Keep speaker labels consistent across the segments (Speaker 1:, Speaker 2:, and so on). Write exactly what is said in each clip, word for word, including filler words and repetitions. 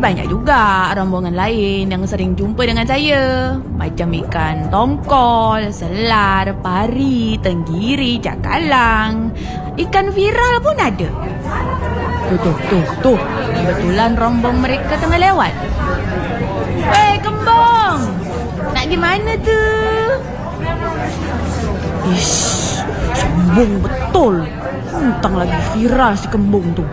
Speaker 1: banyak juga rombongan lain yang sering jumpa dengan saya. Macam ikan tongkol, selar, pari, tenggiri, cakalang. Ikan viral pun ada. Tuh, tuh, tuh, tuh. Kebetulan rombong mereka tengah lewat. Hei, kembang! Nak gimana tu? Ish, sombong betul. Entang lagi viral si kembung tu.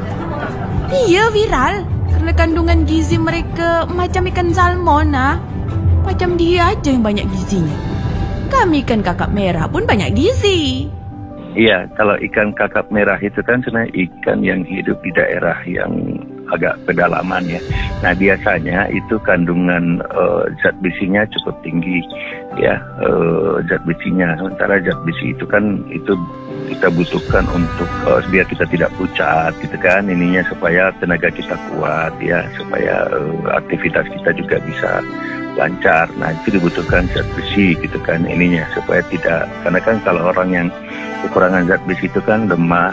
Speaker 1: Iya, viral. Kerana kandungan gizi mereka macam ikan salmon, ah. Macam dia aja yang banyak gizinya. Kami ikan kakap merah pun banyak gizi.
Speaker 2: Iya, kalau ikan kakap merah itu kan sebenarnya ikan yang hidup di daerah yang agak pedalaman ya. Nah, biasanya itu kandungan uh, zat besinya cukup tinggi ya, uh, zat besinya. Sementara zat besi itu kan itu kita butuhkan untuk uh, biar kita tidak pucat gitu kan, ininya supaya tenaga kita kuat ya, supaya uh, aktivitas kita juga bisa lancar. Nah, itu dibutuhkan zat besi gitu kan, ininya supaya tidak, karena kan kalau orang yang kekurangan zat besi itu kan lemah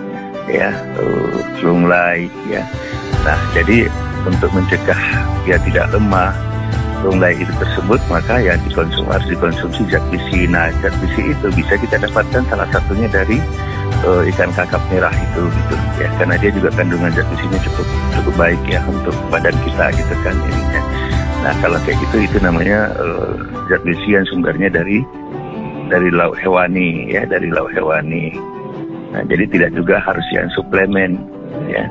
Speaker 2: ya, uh, lunglai ya. Nah, jadi untuk mencegah dia tidak lemah, lunglai itu tersebut, maka ya dikonsum, harus dikonsumsi zat besi. Nah, zat besi itu bisa kita dapatkan salah satunya dari uh, ikan kakap merah itu gitu ya, karena dia juga kandungan zat besinya cukup cukup baik ya untuk badan kita gitu kan ininya. Nah, kalau kayak gitu itu namanya uh, zat besi yang sumbernya dari dari lauk hewani ya, dari lauk hewani. Nah, jadi tidak juga harus yang suplemen ya.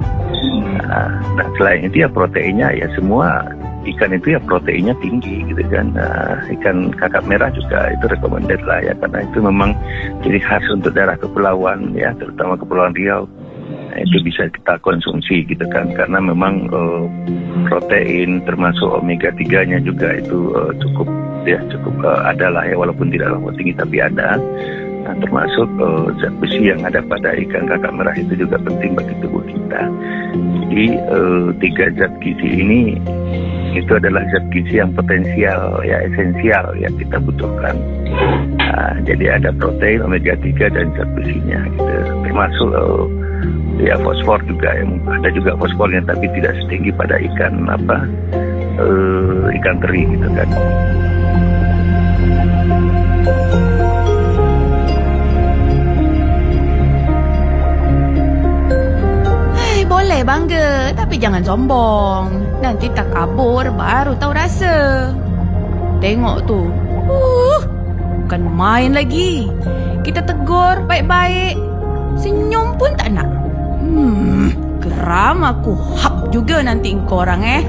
Speaker 2: Nah, nah selain itu ya proteinnya ya, semua ikan itu ya proteinnya tinggi gitu kan. Nah, ikan kakap merah juga itu recommended lah ya, karena itu memang ciri khas untuk daerah kepulauan ya, terutama Kepulauan Riau. Nah, itu bisa kita konsumsi gitu kan, karena memang uh, protein termasuk omega tiga nya juga itu uh, cukup ya, cukup uh, ada lah ya, walaupun tidak terlalu tinggi tapi ada. Nah, termasuk uh, zat besi yang ada pada ikan kakap merah itu juga penting bagi tubuh kita. Jadi uh, tiga zat gizi ini itu adalah zat gizi yang potensial ya, esensial ya kita butuhkan. Nah, jadi ada protein, omega tiga dan zat besinya gitu. Termasuk uh, ya fosfor juga, yang ada juga fosfornya tapi tidak setinggi pada ikan apa uh, ikan teri gitu kan.
Speaker 1: Hai, boleh bangga, tapi jangan sombong. Nanti tak kabur baru tahu rasa. Tengok tu, uh, bukan main lagi. Kita tegur baik-baik, senyum pun tak nak. Hmm, geram aku hap juga nanti engkau orang eh.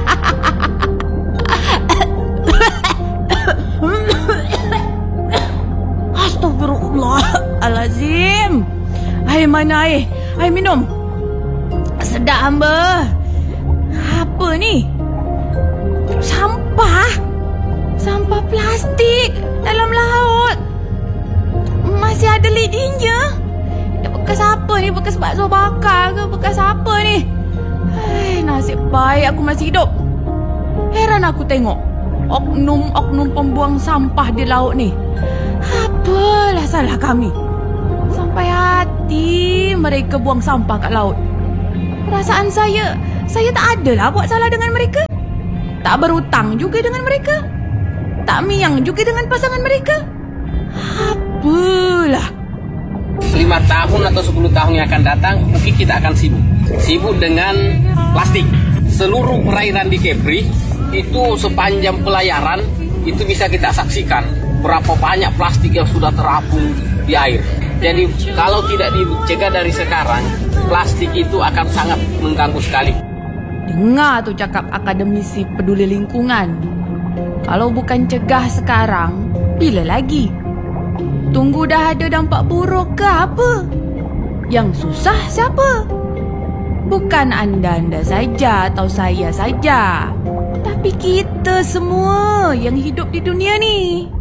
Speaker 1: Astagfirullahalazim. Air mana air? Air minum. Sedap hamba. Apa ni? Sampah. Sampah plastik dalam laut. Masih ada lidinya. Bekas apa ni? Bekas bakso bakar ke? Bekas apa ni? Hai, nasib baik aku masih hidup. Heran aku tengok oknum-oknum pembuang sampah di laut ni. Apalah salah kami? Sampai hati mereka buang sampah kat laut. Perasaan saya, saya tak adalah buat salah dengan mereka. Tak berhutang juga dengan mereka. Tak miang juga dengan pasangan mereka. Apalah.
Speaker 3: Lima tahun atau sepuluh tahun yang akan datang mungkin kita akan sibuk sibuk dengan plastik. Seluruh perairan di Kepri itu sepanjang pelayaran itu bisa kita saksikan berapa banyak plastik yang sudah terapung di air. Jadi kalau tidak dicegah dari sekarang, plastik itu akan sangat mengganggu sekali.
Speaker 1: Dengar tu cakap akademisi peduli lingkungan. Kalau bukan cegah sekarang, bila lagi? Tunggu dah ada dampak buruk ke apa? Yang susah siapa? Bukan anda-anda saja atau saya saja, tapi kita semua yang hidup di dunia ni.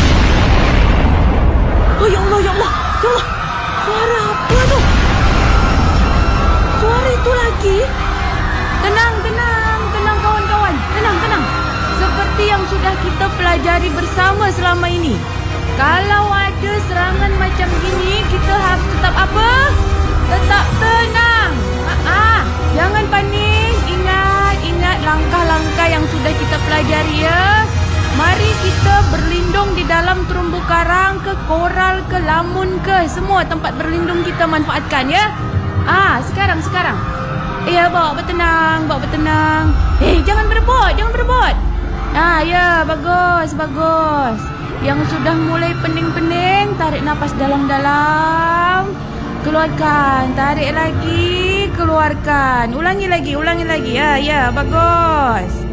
Speaker 1: Oh ya Allah, ya Allah, ya Allah. Suara apa tu? Suara itu lagi? Tenang, tenang, tenang kawan-kawan. Tenang, tenang. Seperti yang sudah kita pelajari bersama selama ini. Kalau ada serangan macam gini, kita harus tetap apa? Tetap tenang. Ah, jangan panik. Ingat, ingat lubang, terumbu karang ke, koral ke, lamun ke, semua tempat berlindung kita manfaatkan ya. Ah, sekarang sekarang. Ya, bawa bertenang, bawa bertenang. Eh, jangan berebut, jangan berebut. Ah, ya, bagus, bagus. Yang sudah mulai pening-pening, tarik nafas dalam-dalam. Keluarkan, tarik lagi, keluarkan. Ulangi lagi, ulangi lagi. Ya, ya, bagus.